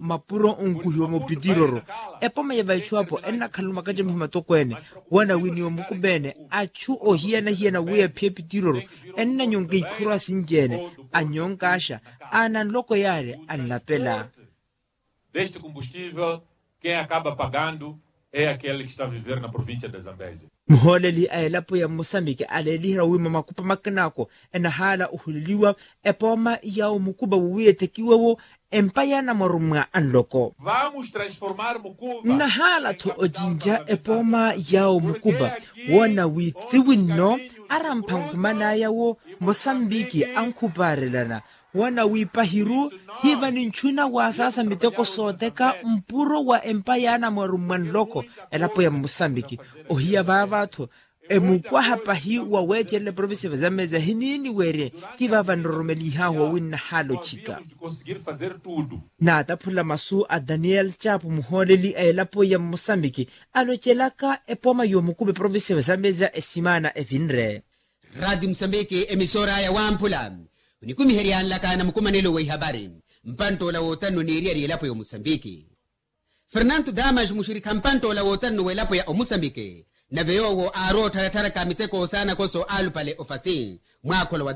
mapuro unkuhiwa mopitiroro epoma ya vaichuapo ena kaluma kaje mhimatokweni wana winio mukubene achu hiena wea pia pitiroro ena nyonge ikura sinjene anyongasha anan loko yare anlapela. Deste combustível, quem acaba pagando é aquele que está a viver na província da Zambésia. Mholeli aelapo ya Mosambiki alelihira wima makupa makanako ena hala uhuliliwa epoma yao mukuba uwie tekiwewo empaya na marumwa anloko. Vamos transformar Mucuba. Na hala to ojinja epoma yao mukuba wana withiwino arampangumana yawo Mosambiki ankubarelana. Wana wipahiru hiva ninchuna wa sasa miteko soteka mpuro wa empaya na marumwan loko elapo ya Mosambiki ohia vavato emukwa hapa hi wa wechele provinsi wa Zambezia hinini were kivava nromeli hawa wina halo chika na atapula masu a Daniel Chapu muholeli elapo ya Mosambiki alochelaka epoma yomukube provinsi wa Zambezia esimana evinre Radio Msambiki emisora ya Wampula unikumi herian laka na mkumanelo wa habarin mpanto la wotano ni ria lapo ya Mosambiki. Fernando Damas mushirika mpanto la wotano wa lapo ya Mosambiki na veyowo aro taratara kamiteko sana koso alupale ofasi mwako la wa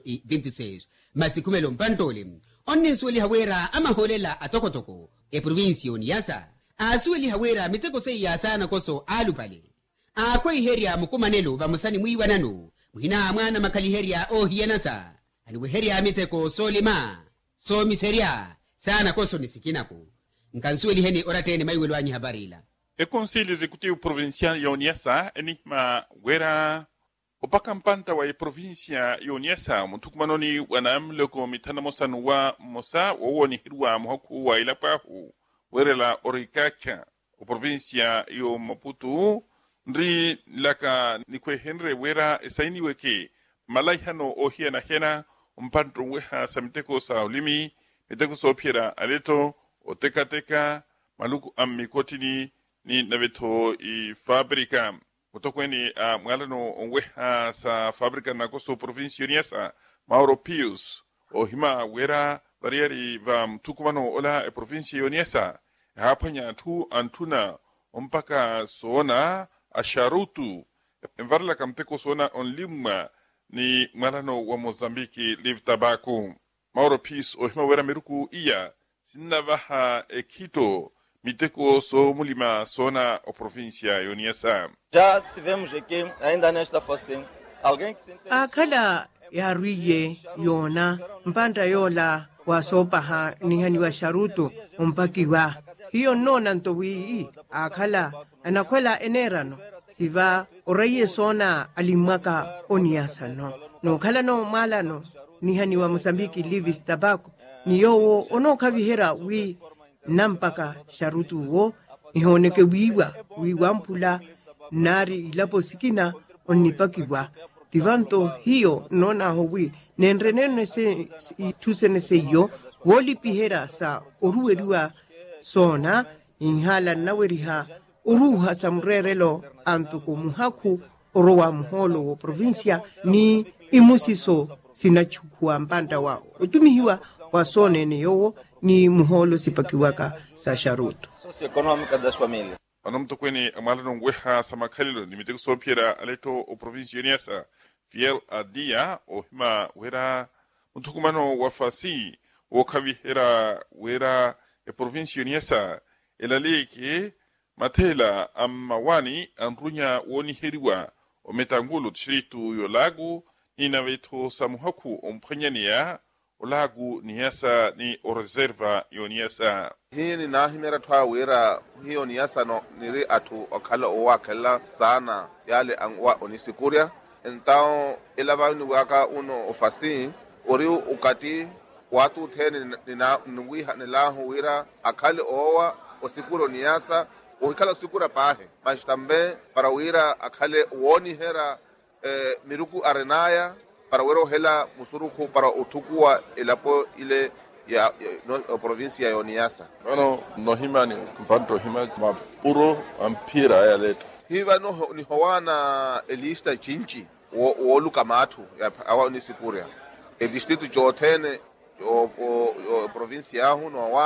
2026 masikumelo mpantole onni sweli hawera ama holela atokotoko e provinsio Niassa asweli hawera miteko sei ya sana koso alupale akoi heria mkumanelo va musani mwiwa nanu muhina mwana makali heria hiyanasa aliweheria miteko solima so miseria sana koso nisikinako nkansueli hene oratene maiwelwanyi habarila. E Conselho Executivo Provincial ya Niassa enigma wera opakampanta wa provincia ya Niassa mutukumanoni wanamleko mitana mosanu wa mosa wawoni hirwa mhoku wa ilapahu werela orikacha o provincia ya Maputo ndri laka nikwe henre wera esaini weke malaihano ohia na hena mpanto weha samiteko sa ulimi miteko sopiera aleto o teka maluku amikotini ni naveto i fabrika utokweni mwalano weha sa fabrika na koso provinsi Niassa Mauro Pius o hima wera bariari va mtukumano ola e provinsi Niassa hapanya tu antuna mpaka soona asharutu envarla kamteko soona onlimma ni mwalano wa Mozambiki live tabako Mauro Pius o hima wera meruku iya sinavaha ekito miteko so mulima sona o província ya Niassa. Já tivemos aqui, ainda nesta fase, alguém que se entende... Akala ya riye yona mpanda yola wasopaha nihani wa sharutu umpakiwa. Hiyo nona ntowii akala anakwela enerano siva oraye sona alimaka o Niassa no kala no malano nihani wa Mozambiki livis tabako niyowo ono kavihera wi nampaka sharutu wo ihoneke wiwa mpula nari ilapo sikina onipakiwa tivanto hiyo nona howi nenrenene se itusene se yo woli pihera sa oruerua sona inhala naweriha uruha samrerelo antuko muhaku orowa muholo wo provincia ni imusiso sinachukua mpanda wao utumihiwa wasone ne yowo ni muholo sipakiwaka sa sharutu socioeconômica das famílias. Anomtokweni amalano weha samakhalilo ni miteko sopiera aleto o provinsi Niassa fiel adia o hima wera mutukumano wafasi o kavihera wera e provinsi Niassa elaleke matela amawani anrunya woni heriwa o metangulu distritu yo lago ni naveto samuhaku omphanyania o lago Niassa ni o reserva yo Niassa. Hii ni nahimera twa wera hiyo Niassa no niri atu okala owakala sana yale angwa onisikuria então elava ni waka uno ofasi ori ukati watu tene na nwiha nelahu wera akale owa osikuro Niassa okala sikura pahe mas também para wera akale woni hera miruku arenaya para wero hela musuruku para utukua elapo ile ya provincia ya Niassa. Ano no himani mpanto hima mapuro ampira ya leto. Hiva no ni howana elista chinchi o lukamatu ya awa ni sikuria. E distrito jotene o provincia hu no wana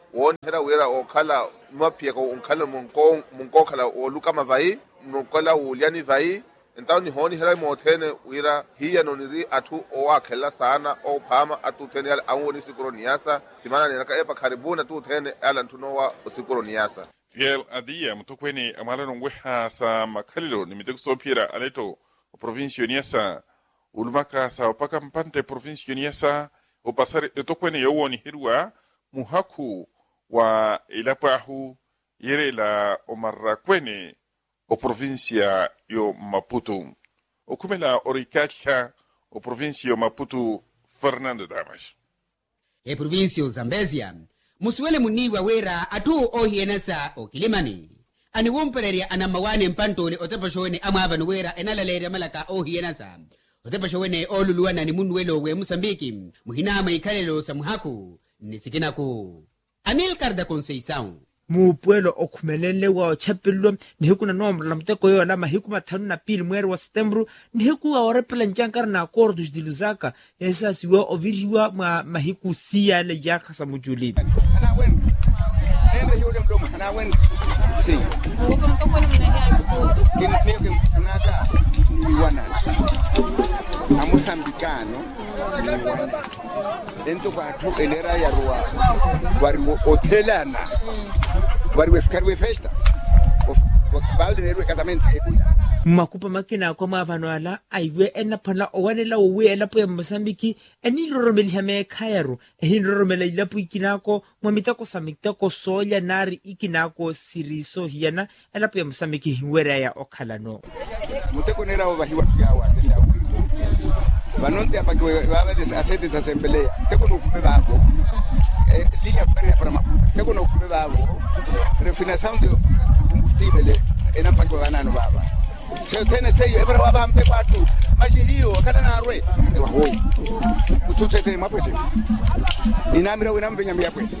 woni hera wera okhala mapieko unkhala munko khala oluka mavai nukola uliani vai então ni honi hera mothene wira hiya noniri atu owakhela sana ophama atu thene ala awoni sikuro niasa timana neka epa karibuna tu thene ala ntunowa sikuro niasa fiel adia mutokweni amala nongweha sa makhalilo nimitekusophira aleto provincia niasa ulumaka sa opaka mpante provincia niasa opasare etokweni yowoni hirwa muhaku wa ilapahu yere la omarrakwene o provincia yo Maputo. O kumela orikacha o provincia yo Maputo Fernando Damas. E provincia o Zambezia, musuele muniwa wera atu ohienasa o Kilimani. Ani wompereria anamawane mpantole otapashone amava wera enalalere malaka ohienasa. Otapashone oluluana ni munwelo we Mosambiki, muhinama ikalelo sa muhaku, nisikinako. Amilcar da Conceição. Mupuelo okhumelele wa chapelo nihiku na nomra lamteko yo lama hiku matanu na pili mweri wa Setembro nihiku wa orepela njankara na acordos de Lusaka esa siwa oviriwa mahiku siya le yaka sa mujulidi ana wen nende yule mdomo ana wen si kinepeke anaka ni wana na Mosambicano ni wana ento kwa tu elera ya ruwa wari hotelana wari we festa of balde nerwe casamento makupa makina kwa mavano ala aiwe ena pana owanela owe elapo ya Mosambiki eni loromeli hame kayaro ehi loromeli ilapo ikinako mwamitako samitako soya nari ikinako siriso hiana elapo ya Mosambiki hiwera ya okalano muteko nera obahiwa yawa vanonte apakwe vava asete tasembelea teko nokume vavo linha férrea para Maputo teko nokume vavo refinação de combustível enapakwe vanano vava se tene seyo ebra vava mpe kwatu maji hiyo kana narwe ewa utute tene mapwese inamira winambenya mya pwese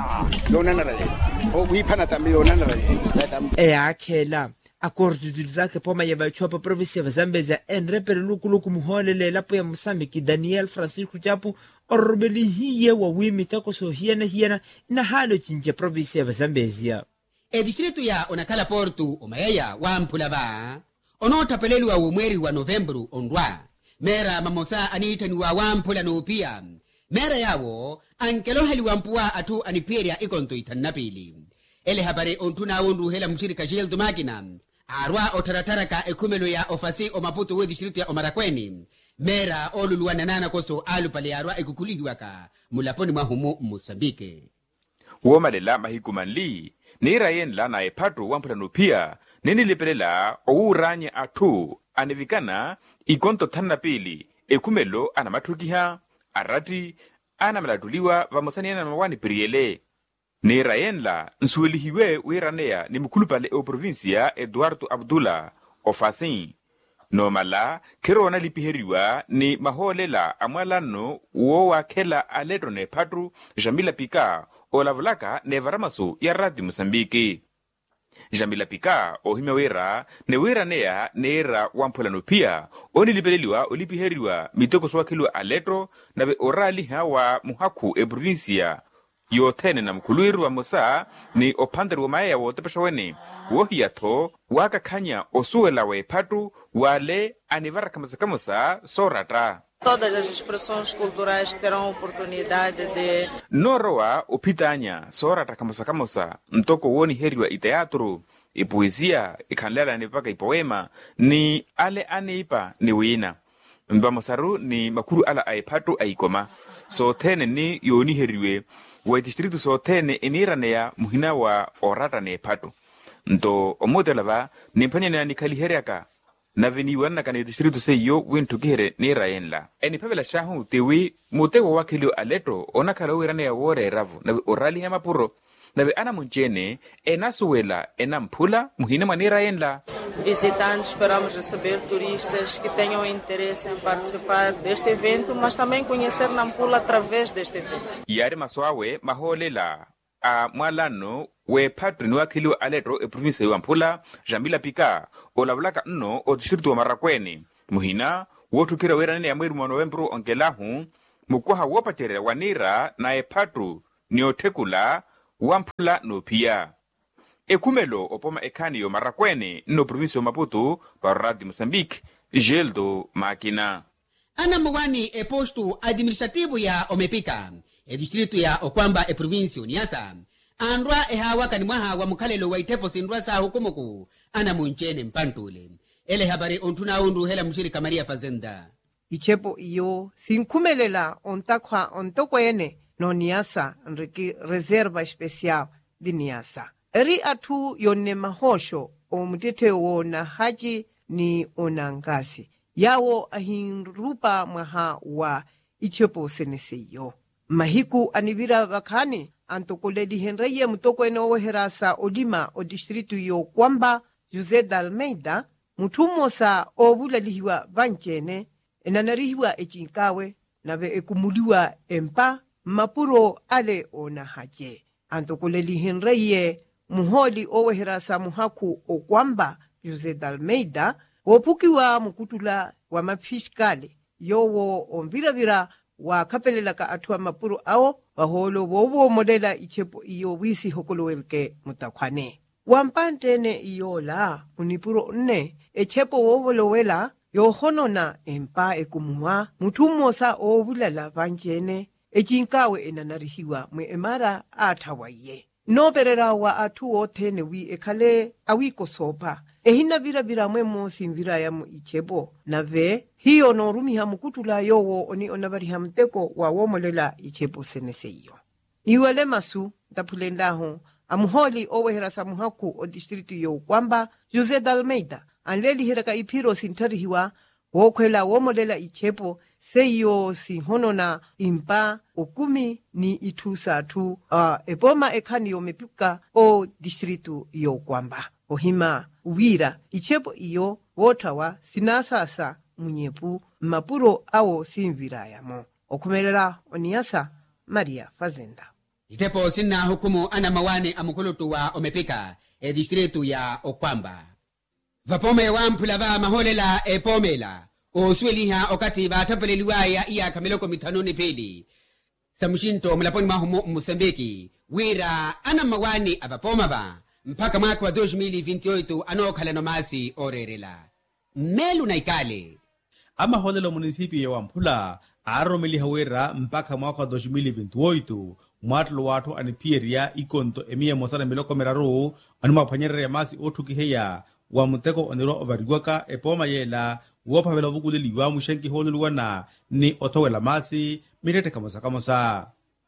dona narale o wipana tambi ona narale akhela acordo de Lusaka poma ya bachopa província Zambezia enrepere lukuluku muholele lapo ya Mosambiki Daniel Francisco Chapu orobeli hiye wa wimi tako so hiena na halo chinje província Zambezia e distrito ya onakala portu omayaya wa mpulava onota pelelu wa mweri wa Novembro ondwa mera mamosa anita ni wa mpula no pia mera yawo ankelo heli wa mpua atu aniperia ikonto itanapili ele habari ontuna ondu hela mshirika Gildo Magina arwa otarataraka ekumelo ya ofasi o Maputo we distrito ya Omarakweni mera oluluana nana koso alupale arwa ekukulihiwaka mulaponi mahumu Mosambike womalela mahikumanli nirayen la na epatu wampulano pia nini lipelela ouranye atu anivikana ikonto tanapili ekumelo anamatukiha arati anamaladuliwa vamosaniana mawani priele nirayenla nsuelihiwe wiranea ni mkulupale o provincia Eduardo Abdullah ofasin nomala kerona lipiheriwa ni maholela amwalano wo wakela aledrone patru Jamila Pika olavulaka ne varamaso ya Radio Mosambiki Jamila Pika ohimewera ne wiranea neera wampulano pia onilipeleliwa olipiheriwa mitoko swakilwa aletro nabe orali hawa muhaku e provincia yothene na mkuluiru wa Mosa ni opandari wa maya wotepeshawene wohiyato wakakhanya osuela we patu wale anivara kamosa sorata Todas as expressões culturais terão oportunidade de noroa opitanya sorata kamosa mtoko woni heriwa iteatro ipoesia ikanlela ni paka ipoema ni ale aneipa ni wina mbamosaru ni makuru ala aipatu aikoma so thene ni yoni heriwe wa distrito so thene eniranea muhina wa orata ne patu nto omotelava nimpanya ni kaliheriaka na veni wana kana distrito se yo wintu gihere ni rayenla eni pavela shahu tewi mutego wakilio aleto ona kala wiranea wore ravu na orali hema puro na ve ana munchene enasuela enamphula muhina manira yenla visitantes. Esperamos receber turistas que tenham interesse em participar deste evento, mas também conhecer Nampula através deste evento. Yare maswawe maholela a mwalano we patri wakilio aletro e province wa Nampula Jamila Pika olavulaka nno o distrito wa Marakweni muhina wotukira werane ya mweri wa Novembro onkelahu mukwaha wopatere wanira na e patru niotekula Wamphula no pia. Ekumelo opoma ekhaniyo Marakwene no provinsia ya Maputo para Radio Moçambique, Geldo Máquina. Ana mwani posto administrativo ya Omepika, distrito ya Okwamba provinsia Niassa. Andwa hawa kanimwaha wa mukhalelo wa itepo sindwa sa hukumoku ana munchene mpantule. Ele habari ontuna undu hela mshirika Maria Fazenda. Ichepo iyo sinkumelela ontakwa ontokwene no Niassa nriki reserva especial di Niassa. Eri atu yonne mahosho o mutete wona haji ni onangasi. Yawo ahinrupa maha wa ichepo seneseyo. Mahiku anivira vakani antokoledi henreye mutokwene oherasa odima o distritu yo kwamba José d'Almeida mutumosa ovulalihiwa vanchene enanarihiwa echinkawe nave ekumuliwa empa mapuro ale ona haje. Antokoledi henreye muholi oweherasa muhaku okwamba José d'Almeida wopukiwa mukutula wa mafiskali yowo omviravira wa kapelela ka atua mapuro ao waholo wowo modela ichepo iyo wisi hokolowelke mutakwane. Wampantene iyo la unipuro nne echepo wowo lowela yohonona empa ekumuwa mutumosa ovulala vanjene echinkawe enanarihiwa mwe emara atawaye. No perera wa atu otene wi ekale awiko sopa. Ehina vira mwemo simvira ya mu ichebo. Nave, hiyo no rumiha mukutula yowo oni onabariha mteko wa womolela ichebo seneseyo. Iwele masu, tapulendaho, amuholi oweherasa muhaku o distritu yo kwamba José d'Almeida, anleli hiraka ipiro sintarihiwa, wokwela womolela ichebo, seyo sinhonona impa okumi ni itusa tu epoma ekhani yo mepuka o distritu yo kwamba. Ohima uwira ichepo iyo wotawa sinasasa munyepu mapuro awo simvirayamo. Okumelela Oniassa Maria Fazenda. Itepo sina hukumu ana mawane amukulutu wa Omepika distritu ya Okwamba. Vapome wamphula va maholela epomela. Osweliha okati batapeleliwaya iya kamiloko mitanoni pili. Samushinto mulaponi mahumo Mosambiki. Wira ana mawane avapoma va. Mpaka mwaka wa 2028 anokhala nomasi orerela. Melu na ikale. Ama holelo munisipio ya Wamphula aromeliha wera mpaka mwaka wa 2028 mwatlo watu anipieria ikonto emia mosana miloko meraru anumapanyerere ya masi otukiheya wa muteko oniro ovarigwaka epoma yela wopavela vukuleliwa mushenki holuluwana ni otowela masi mirete kamosa.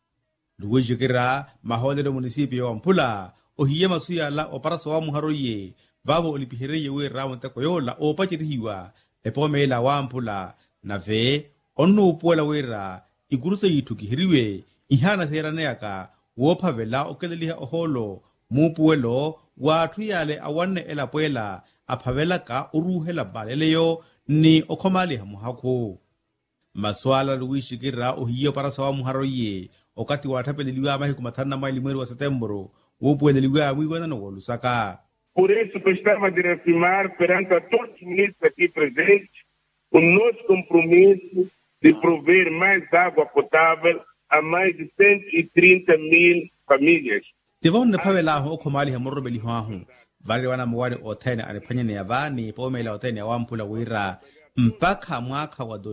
Luwijikira maholelo munisipio ya Wamphula ohiye masuya la oparaso wa muharoye vavo olipihereye wera muteko yola opachirihiwa epoma yela Wamphula nave onu upuela wera ikuruse yitukihiriwe ihana seraneyaka wopavela okeleliha oholo mupuelo watu yale awane elapuela apavelaka uruhela baleleyo ni okomaliha muhaku. Maswala luwishikira ohiyo para sawa muharoye okati watapeleliwa mahiku matana maili mweri wa Setembro wopueleliwa mwiwana no Lusaka. Por isso, gostava de reafirmar perante a todos os ministros aqui presentes o nosso compromisso de prover mais água potável a mais de 130,000 famílias. Tivon ne pavelaho okomaliha morobelihahu bari wana mwani otene anepanyene ya vani pomela otene ya Wamphula wira mpaka mwaka wa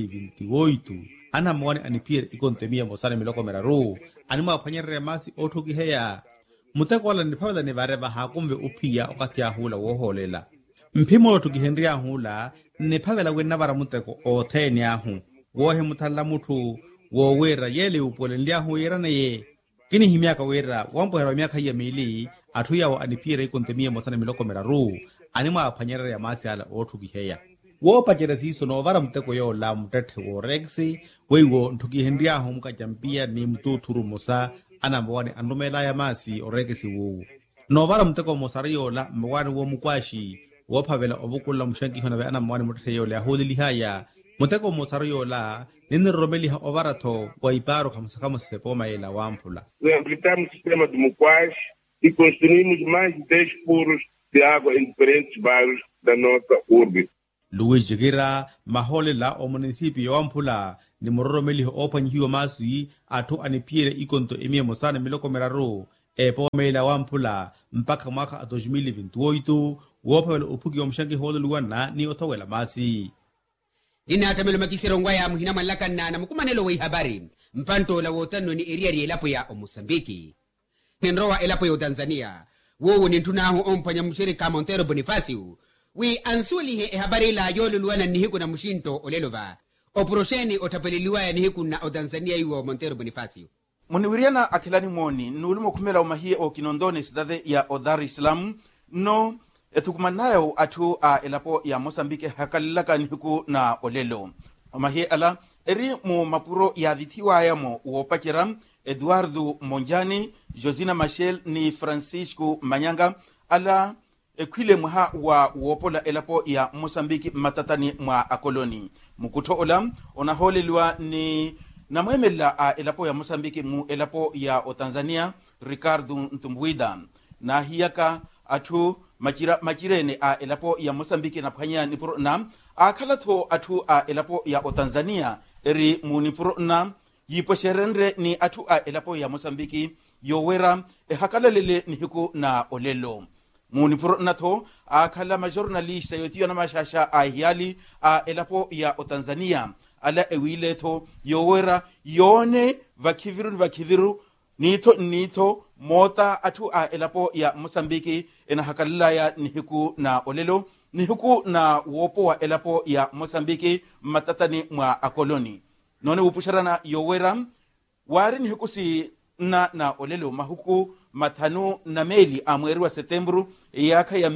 2028 ana mwani anipire ikontemia mosane miloko meraru anima apanyerere masi otukiheya muteko wala nipavela ni vareva hakumve upia okati ya hula woholela mpimo otukihendri ya hula nipavela wenavara muteko otene yahu wohe mutala mutu wo wera yele upole ndiahu yerana ye kini himiaka wera wampohera miaka ya mili atuyawo anipire ikontemia mosane miloko meraru anima apanyerere ya masi ala otukiheya wo pachera siso no vara muteko yo la mutete wo rexi weiwo ntukihendri ahu mukajampia ni mtuturu mosa ana mwani andumela ya masi orekesi wu. No vara mteko mosari yola mwani wo mukwashi wopavela ovukula mshanki hona ve ana mwani mutete yola ya huli lihaya mteko mosari yola nini romeliha ovarato wa iparo kamusakama sepoma yela Wamphula. Reabilitamos o sistema de Mukwashi e construímos mais de 10 furos de água em diferentes bairros da nossa urbe. Luis Jigira mahole la o municipio Wamphula ni mororo meliho opanyihiwa masui atu anipire ikonto emia mosana miloko meraru epomela wampula mpaka mwaka 2028 wophavela uphuki omshangi holo luwana ni othowela masi inatamelo makisirongwa ya muhina malakana na mukumanelo wa habari mpanto la wotano ni eri elapo ya Mosambiki nenroa elapo ya Tanzania wowo nintunahu ompanya mshirika Montero Bonifacio wi ansuli habari la yolo luwana nihiku na mushinto olelova oprosheni otapeliliwa ya nihiku na Tanzania yuo Montero Bonifacio muniwiriana akilani moni nulimo kumela umahie o kinondoni sidade ya Dar es Salaam no etukumanayo atu elapo ya Mosambike hakalilaka nihiku na olelo umahie ala eri mu mapuro ya vithiwa ya mo uopachira Eduardo Monjani, Josina Machel ni Francisco Manyanga ala ekwile mwa wa uopola elapo ya Mosambiki matatani mwa akoloni mukuto ola onaholelwa ni na mwemela elapo ya Mosambiki mu elapo ya Tanzania Ricardo Ntumbuida na hiyaka atu machirene elapo ya Mosambiki na phanya nipuro na akalato atu elapo ya Tanzania eri munipuro na yiposherenre ni atu elapo ya Mosambiki yowera hakalalele nihiku na olelo munipuro nato akala majornalista yotiyo na mashasha ahiali elapo ya Tanzania ala ewile to yowera yone vakiviru nito mota atu elapo ya Mosambiki ena hakalala ya nihiku na olelo nihiku na wopo wa elapo ya Mosambiki matatani mwa akoloni none upusharana yowera wari nihiku si na olelo mahuku matanu na meli mweri wa Setembro yaka ya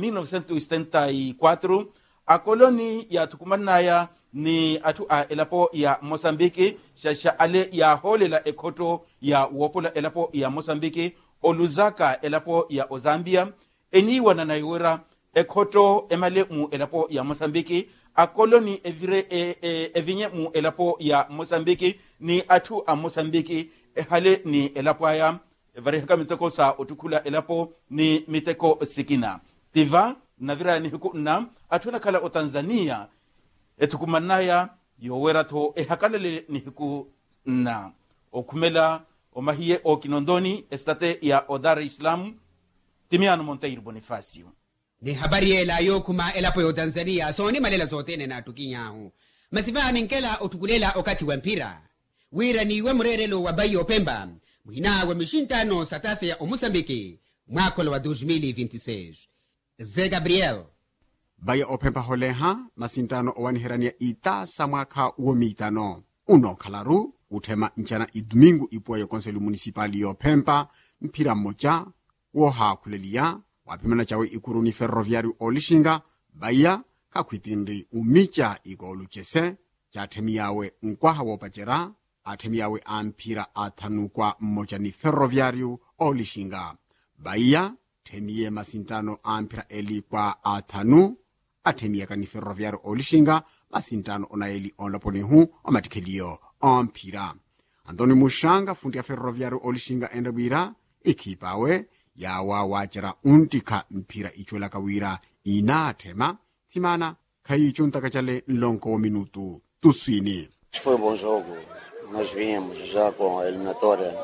1974 akoloni ya tukumanaya ni atu elapo ya Mosambiki shasha ale ya holela ekoto ya wopola elapo ya Mosambiki oluzaka elapo ya Zambia eni wananayora ekoto emale mu elapo ya Mosambiki akoloni evire evinye mu elapo ya Mosambiki ni atu Mosambiki hale ni elapo ya varehaka miteko sa otukula elapo ni miteko sikina tiva navira ni huku na atuna kala Tanzania etukumanaya yowera to hakalele ni huku na okumela omahie o kinondoni estate ya Dar es Salaam Timiano Monteiro Bonifacio ni habari ela yokuma elapo ya Tanzania so ni malela zote na tukinyahu masivani nkela otukulela okati wa mpira wira ni we murerelo wa Bayo Pemba mwina wa mishintano satase ya Mosambiki mwaka wa 2026 Ze Gabriel Baya Opempa holeha masintano owanihirania ita sa mwaka uomitano uno kalaru utema nchana idumingu ipuwa yo konselu municipali yo Pempa mpira moja woha kulelia wapimana chawe ikuruni ferroviario olishinga baya kakwitindri umicha igolu chese chatemiyawe nkwaha wopachera atemiyawe ampira atanukwa mmoja ni ferroviario olishinga baya temiye masintano ampira eli kwa atanu atemiya ni ferroviario olishinga masintano onaeli onlaponihu omatikhelio ampira Antoni Mushanga fundi ya ferroviario olishinga endabwira ikipawe ya wawachera untika mpira ichwela kawira inatema timana kaichunta kachale nlonko wa minutu tuswini. Foi bom jogo, nós vínhamos já com a eliminatória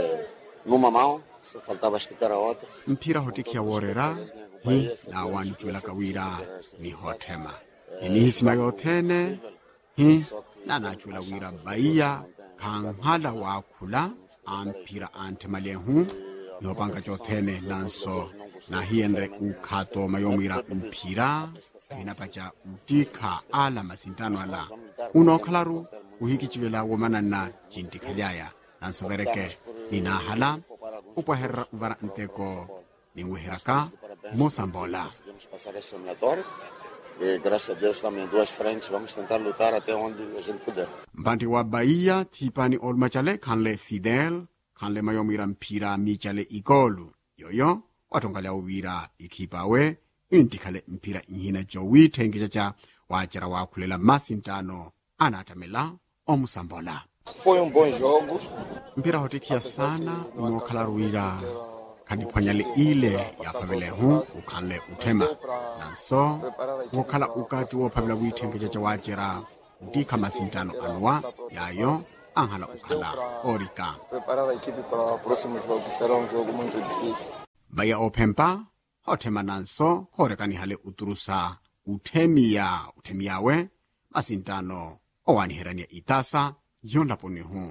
numa mão, só faltava esticar a outra. Mpira hotikia worera hi na wani chwela kawira ni hotema inihisima yotene hi na nachwela wira baiya kanghala wakula ampira antemalehu yopanga chotene nanso na hiendre ukato mayomira mpira inapacha utika ala masintano ala unokhalaru uhikichivela womana na jintikhalyaya nanso vereke ninahala upaherra uvara nteko ninguheraka Mosambola. Graças a Deus também em duas frentes, vamos tentar lutar até onde a gente puder. Mbandi wa Bahia tipani olmachale kanle Fidel kanle mayomira mpira michale igolu yoyo watongala uwira ikipawe intikale mpira inhina jowi tengichacha wachara wakulela masintano anatamela Omusambola. Foi bom jogo. Mpira hotikia sana unokhala ruwira kaniphwanyale ile ya pavelehu ukanle utema nanso ukhala ukati wophavela withengecha cha wachera utika masintano anwa yayo anghala ukhala orika Preparar a equipe para o próximo jogo, que será jogo muito difícil. baya ophempa hothema nanso khorekanihale uturusa uthemiyawe masintano owaniherania itasa yonlaponehu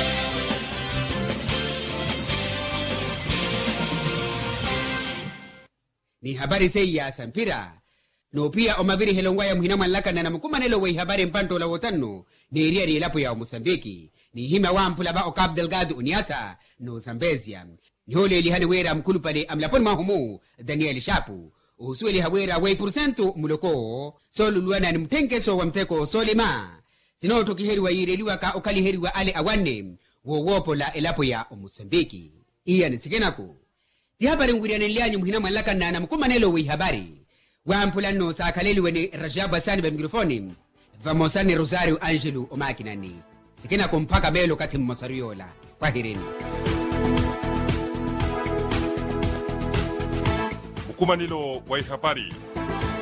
ni habari seya sampira no pia omaviri helongwaya muhina mwanlakana na mukumanelo wei habari mpanto la wotanno ni iria rielapo ya Mosambiki ni hima wampula ba okab delgado uniasa no Zambezia ni hole lihani wera mkulu pale amlaponi mahumu Daniel Shapu usueli hawera wei % muloko soluluana ni mtenkeso wa mteko solima sinoto kiheriwa ireliwa ka okali heriwa ale awane wowopo la elapo ya Mosambiki iya nisikenako ti habari ngwiriane lianyu muhina mwanlakana na mukumanelo wei habari wampulano sakaleli wene Rajabu Hasani ba mikrofoni vamosani Rosario Angelo omakinani sikina kumpaka belo kati mmosariola kwa hirini mukumanilo wa habari